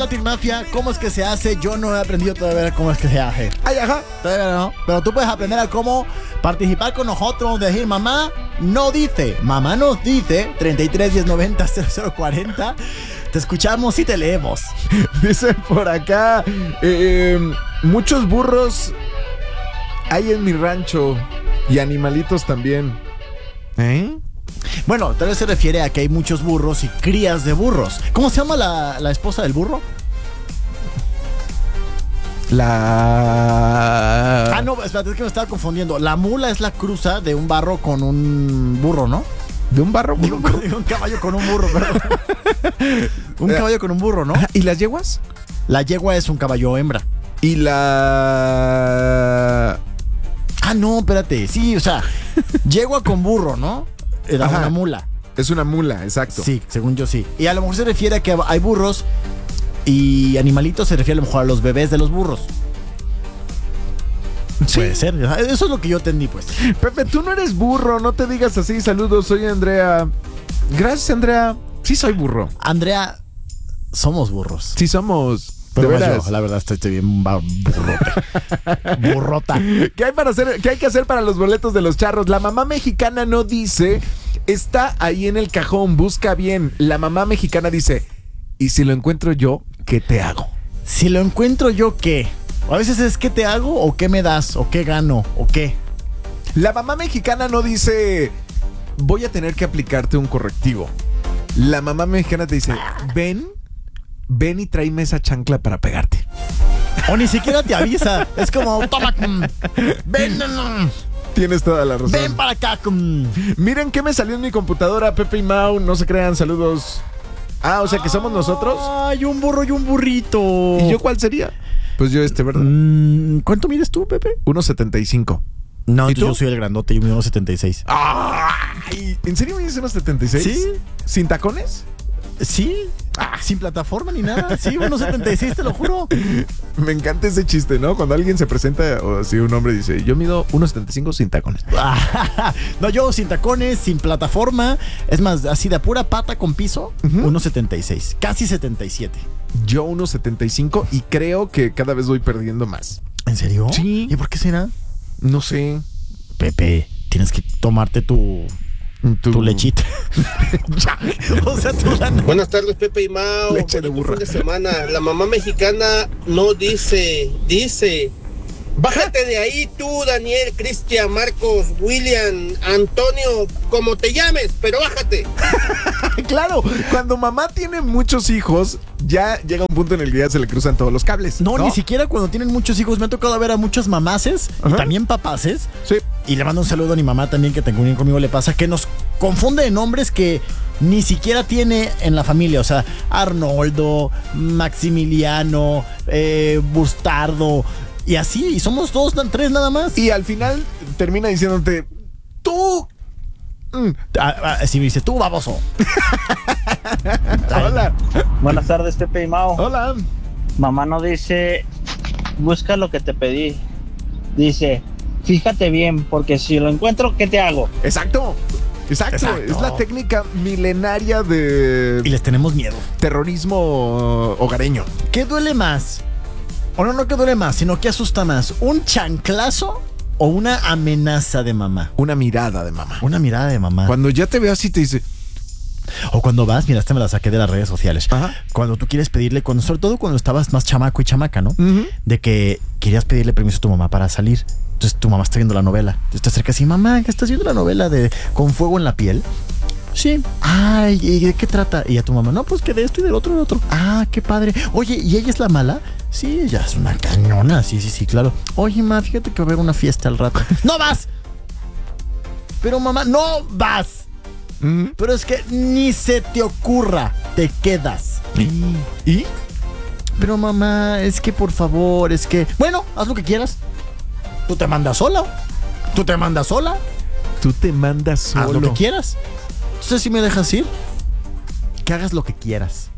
Latin Mafia, ¿cómo es que se hace? Yo no he aprendido todavía cómo es que se hace. Ay, ajá. Todavía no. Pero tú puedes aprender a cómo participar con nosotros, decir mamá no dice, mamá nos dice, 33 10 90 0040. Te escuchamos y te leemos. Dice por acá, muchos burros hay en mi rancho y animalitos también. ¿Eh? Bueno, tal vez se refiere a que hay muchos burros y crías de burros. ¿Cómo se llama la esposa del burro? Ah, no, espérate, es que me estaba confundiendo. La mula es la cruza de un barro con un burro, ¿no? ¿De un barro? Digo, un caballo con un burro, perdón. Un caballo con un burro, ¿no? ¿Y las yeguas? La yegua es un caballo hembra. Y la... Ah, no, espérate. Sí, o sea, yegua con burro, ¿no? Era Ajá. una mula. Es una mula, exacto. Sí, según yo sí. Y a lo mejor se refiere a que hay burros y animalitos, se refiere a lo mejor a los bebés de los burros. Sí. Puede ser. Eso es lo que yo entendí, pues. Pepe, tú no eres burro, no te digas así. Saludos, soy Andrea. Gracias, Andrea. Sí soy burro. Andrea, somos burros. Sí somos. Pero de más veras. yo, la verdad, estoy bien burrota. Burrota. ¿Qué hay que hacer para los boletos de los charros? La mamá mexicana no dice, está ahí en el cajón, busca bien. La mamá mexicana dice, ¿y si lo encuentro yo, qué te hago? Si lo encuentro yo, ¿qué? A veces es ¿qué te hago? O ¿qué me das? O ¿qué gano? O ¿qué? La mamá mexicana no dice, voy a tener que aplicarte un correctivo. La mamá mexicana te dice, ven y tráeme esa chancla para pegarte. O ni siquiera te avisa. Es como, toma, ven, Tienes toda la razón. ven para acá. Miren qué me salió en mi computadora, Pepe y Mau, no se crean, saludos. Ah, o sea que somos nosotros. Ay, un burro y un burrito. ¿Y yo cuál sería? Pues yo ¿verdad? ¿Cuánto mides tú, Pepe? 1.75. No, ¿Y tú? yo soy el grandote, yo mido 1.76. Ay, ¿en serio mides 1.76? Sí. ¿Sin tacones? Sí, sin plataforma ni nada. Sí, 1.76, te lo juro. Me encanta ese chiste, ¿no? Cuando alguien se presenta, o si un hombre dice, yo mido 1.75 sin tacones. No, yo sin tacones, sin plataforma. Es más, así de pura pata con piso, 1.76, casi 77. Yo 1.75 y creo que cada vez voy perdiendo más. ¿En serio? Sí. ¿Y por qué será? No sé. Pepe, tienes que tomarte tu lechita. O sea, tu lana. Buenas tardes, Pepe y Mau. Leche de burra. Fin de semana. La mamá mexicana no dice, bájate de ahí tú, Daniel, Cristian, Marcos, William, Antonio, como te llames, pero bájate. Claro, cuando mamá tiene muchos hijos, ya llega un punto en el que ya se le cruzan todos los cables. No, ni siquiera cuando tienen muchos hijos. Me ha tocado ver a muchos mamaces y también papaces. Sí. Y le mando un saludo a mi mamá también, que tengo un conmigo le pasa, que nos confunde de nombres que ni siquiera tiene en la familia. O sea, Arnoldo, Maximiliano, Bustardo, y así. Y somos tres nada más. Y al final termina diciéndote, tú. Si me dice, tú, baboso. Hola. Buenas tardes, Pepe y Mao. Hola. Mamá no dice, busca lo que te pedí. Dice, fíjate bien, porque si lo encuentro, ¿qué te hago? Exacto. Es la técnica milenaria de Y les tenemos miedo. terrorismo hogareño. ¿Qué duele más? O no que duele más, sino que asusta más. ¿Un chanclazo o una amenaza de mamá? Una mirada de mamá. Una mirada de mamá. Cuando ya te ve así te dice, O cuando vas, mira, esta me la saqué de las redes sociales. Ajá. Cuando tú quieres pedirle, sobre todo cuando estabas más chamaco y chamaca, ¿no? Uh-huh. De que querías pedirle permiso a tu mamá para salir. Entonces tu mamá está viendo la novela. Entonces te acercas y, mamá, ¿qué estás viendo la novela de Con fuego en la piel? Sí. Ay, ¿y de qué trata? Y a tu mamá, no, pues que de esto y del otro y del otro. Ah, qué padre. Oye, ¿y ella es la mala? Sí, ella es una cañona. Sí, claro. Oye, ma, fíjate que va a haber una fiesta al rato. ¡No vas! Pero mamá, no vas. Pero es que ni se te ocurra, te quedas. ¿Y? Pero mamá, es que por favor, es que... Bueno, haz lo que quieras. Tú te mandas sola. Tú te mandas solo. Haz lo que quieras. Entonces, si me dejas ir, que hagas lo que quieras.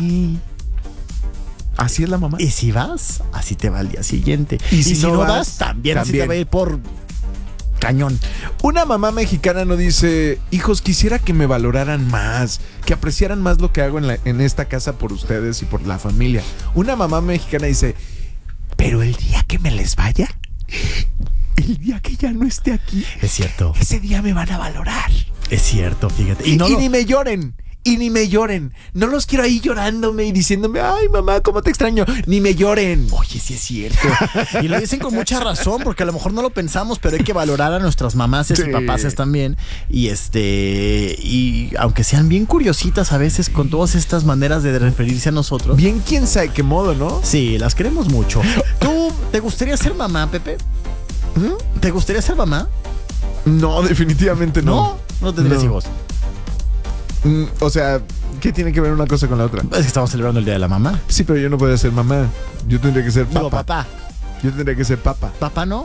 Así es la mamá. Y si vas, así te va al día siguiente. Y Y si si no no vas, vas, también así te va a ir por cañón. Una mamá mexicana no dice, hijos, quisiera que me valoraran más, que apreciaran más lo que hago en esta casa por ustedes y por la familia. Una mamá mexicana dice, pero el día que me les vaya, el día que ya no esté aquí, Es cierto. ese día me van a valorar. Es cierto, fíjate. Y ni me lloren. Y ni me lloren. No los quiero ahí llorándome y diciéndome, ay, mamá, cómo te extraño. Ni me lloren. Oye, sí es cierto. Y lo dicen con mucha razón, porque a lo mejor no lo pensamos, pero hay que valorar a nuestras mamases Sí. y papases también. Y aunque sean bien curiositas a veces con todas estas maneras de referirse a nosotros. Bien, quién sabe qué modo, ¿no? Sí, las queremos mucho. ¿Tú te gustaría ser mamá, Pepe? ¿Te gustaría ser mamá? No, definitivamente no. No tendrías No. hijos. O sea, ¿qué tiene que ver una cosa con la otra? Es que estamos celebrando el Día de la Mamá. Sí, pero yo no podría ser mamá. Yo tendría que ser Digo, papá. papá. Yo tendría que ser papá. Papá no.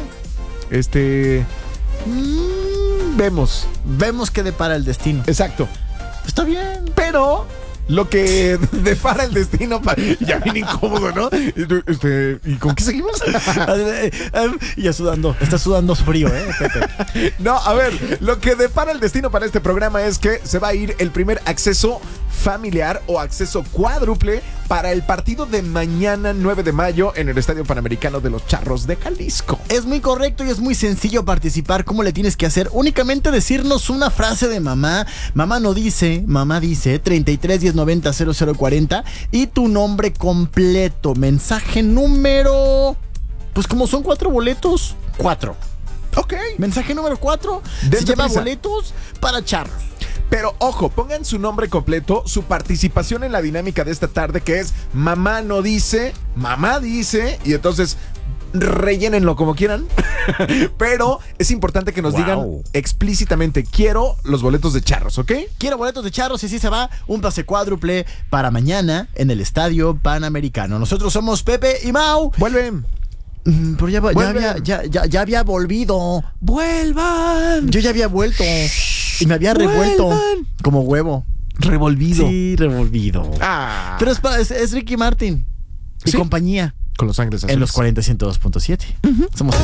Vemos. Vemos qué depara el destino. Exacto. Está bien. Pero lo que depara el destino ya bien incómodo, ¿no? ¿Y con qué seguimos? Y ya sudando. Está sudando frío, Pepe. No, a ver, lo que depara el destino para este programa es que se va a ir el primer acceso familiar o acceso cuádruple para el partido de mañana 9 de mayo en el Estadio Panamericano de los Charros de Jalisco. Es muy correcto y es muy sencillo participar. ¿Cómo le tienes que hacer? Únicamente decirnos una frase de mamá. Mamá no dice, mamá dice 33 10 90 0040 y tu nombre completo. Mensaje número... Pues como son 4 boletos, 4. Ok. Mensaje número 4. Se Dense lleva prisa. boletos para charros. Pero ojo, pongan su nombre completo, su participación en la dinámica de esta tarde, que es mamá no dice, mamá dice, y entonces rellénenlo como quieran. Pero es importante que nos Wow. digan explícitamente, quiero los boletos de charros, ¿ok? Quiero boletos de charros y sí se va un pase cuádruple para mañana en el Estadio Panamericano. Nosotros somos Pepe y Mau. Vuelven. Pero ya Vuelven. había volvido. Vuelvan. Yo ya había vuelto. Y me había revuelto. Vuelvan. Como huevo. Revolvido. Sí, revolvido. Ah. Pero es Ricky Martin y Sí. compañía Con los ángeles azules. en los 40 102.7. Somos